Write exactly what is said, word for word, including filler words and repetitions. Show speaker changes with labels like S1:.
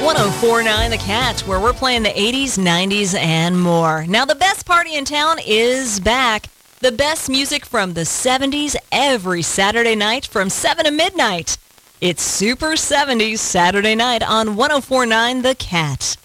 S1: ten forty-nine The Cat, where we're playing the eighties, nineties, and more. Now, the best party in town is back. The best music from the seventies every Saturday night from seven to midnight. It's Super seventies Saturday night on ten forty-nine The Cat.